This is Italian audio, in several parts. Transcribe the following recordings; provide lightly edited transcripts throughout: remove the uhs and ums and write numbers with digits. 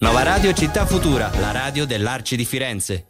Nova Radio Città Futura, la radio dell'Arci di Firenze.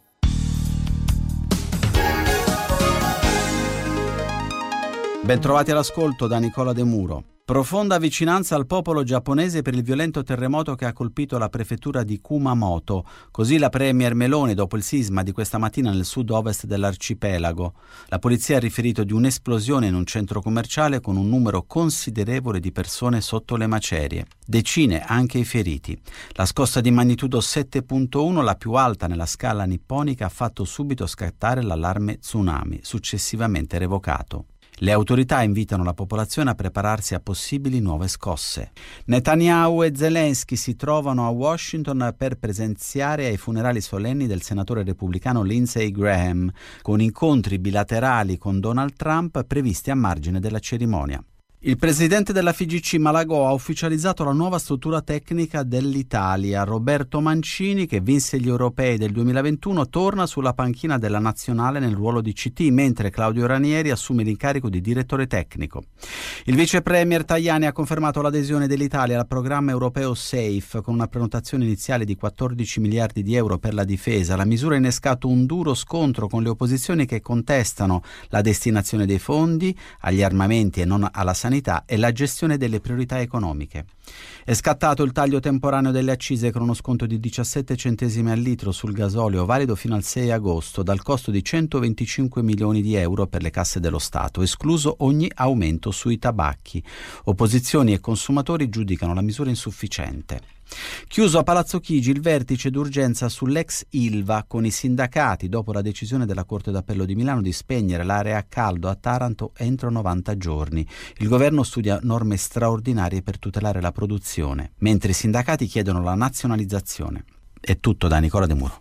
Bentrovati all'ascolto da Nicola De Muro. Profonda vicinanza al popolo giapponese per il violento terremoto che ha colpito la prefettura di Kumamoto. Così la premier Meloni dopo il sisma di questa mattina nel sud-ovest dell'arcipelago. La polizia ha riferito di un'esplosione in un centro commerciale con un numero considerevole di persone sotto le macerie. Decine anche i feriti. La scossa di magnitudo 7.1, la più alta nella scala nipponica, ha fatto subito scattare l'allarme tsunami, successivamente revocato. Le autorità invitano la popolazione a prepararsi a possibili nuove scosse. Netanyahu e Zelensky si trovano a Washington per presenziare ai funerali solenni del senatore repubblicano Lindsey Graham, con incontri bilaterali con Donald Trump previsti a margine della cerimonia. Il presidente della FIGC Malagò ha ufficializzato la nuova struttura tecnica dell'Italia. Roberto Mancini, che vinse gli europei del 2021, torna sulla panchina della nazionale nel ruolo di CT, mentre Claudio Ranieri assume l'incarico di direttore tecnico. Il vice premier Tajani ha confermato l'adesione dell'Italia al programma europeo SAFE con una prenotazione iniziale di 14 miliardi di euro per la difesa. La misura ha innescato un duro scontro con le opposizioni che contestano la destinazione dei fondi agli armamenti e non alla sanità e la gestione delle priorità economiche. È scattato il taglio temporaneo delle accise con uno sconto di 17 centesimi al litro sul gasolio valido fino al 6 agosto dal costo di 125 milioni di euro per le casse dello Stato, escluso ogni aumento sui tabacchi. Opposizioni e consumatori giudicano la misura insufficiente. Chiuso a Palazzo Chigi il vertice d'urgenza sull'ex Ilva con i sindacati dopo la decisione della Corte d'Appello di Milano di spegnere l'area a caldo a Taranto entro 90 giorni. Il governo studia norme straordinarie per tutelare la produzione, mentre i sindacati chiedono la nazionalizzazione. È tutto da Nicola De Muro.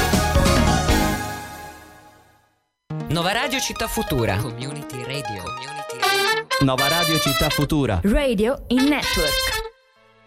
Nova Radio Città Futura. Nova Radio Città Futura. Radio in Network.